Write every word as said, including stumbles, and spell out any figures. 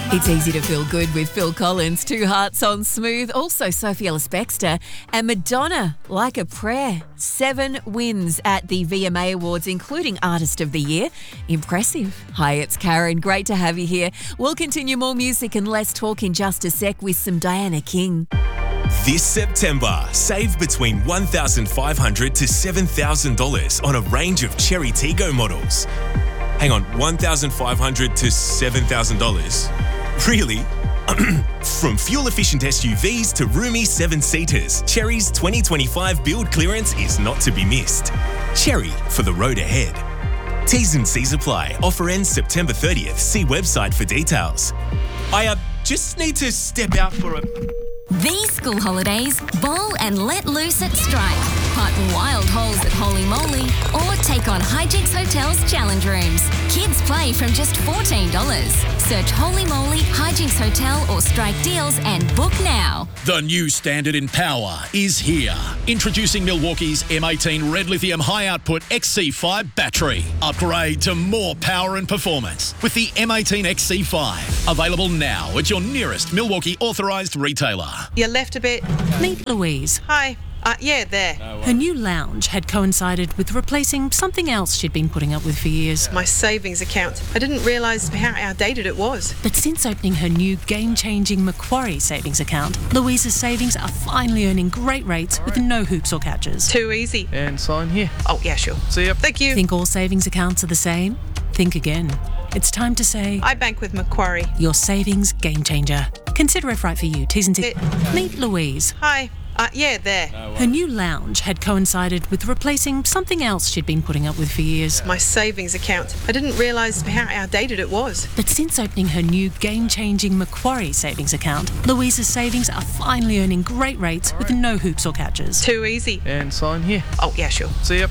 It's easy to feel good with Phil Collins, Two Hearts on Smooth. Also, Sophie Ellis-Bextor and Madonna, Like a Prayer. Seven wins at the V M A Awards, including Artist of the Year. Impressive. Hi, it's Karen. Great to have you here. We'll continue more music and less talk in just a sec with some Diana King. This September, save between one thousand five hundred dollars to seven thousand dollars on a range of Cherry Tiggo models. Hang on, one thousand five hundred dollars to seven thousand dollars? Really? From fuel-efficient S U Vs to roomy seven-seaters, Cherry's twenty twenty-five build clearance is not to be missed. Cherry, for the road ahead. T's and C's apply. Offer ends September thirtieth. See website for details. I uh, just need to step out for a... These school holidays, bowl and let loose at Strike. Putt wild holes at Holy Moly or take on Hijinks Hotel's challenge rooms. Kids play from just fourteen dollars. Search Holy Moly, Hijinks Hotel or Strike deals and book now. The new standard in power is here. Introducing Milwaukee's M eighteen Red Lithium High Output X C five battery. Upgrade to more power and performance with the M eighteen X C five. Available now at your nearest Milwaukee authorised retailer. You left a bit. Meet Louise. Hi. Uh, yeah, there. Her new lounge had coincided with replacing something else she'd been putting up with for years. My savings account. I didn't realise how outdated it was. But since opening her new game-changing Macquarie savings account, Louise's savings are finally earning great rates with no hoops or catches. Too easy. And sign here. Oh, yeah, sure. See ya. Thank you. Think all savings accounts are the same? Think again. It's time to say... I bank with Macquarie. Your savings game changer. Consider if right for you. T's and C's. Meet Louise. Hi. Uh, yeah, there. Her new lounge had coincided with replacing something else she'd been putting up with for years. My savings account. I didn't realise how outdated it was. But since opening her new game-changing Macquarie savings account, Louise's savings are finally earning great rates with no hoops or catches. Too easy. And sign here. Oh, yeah, sure. See ya.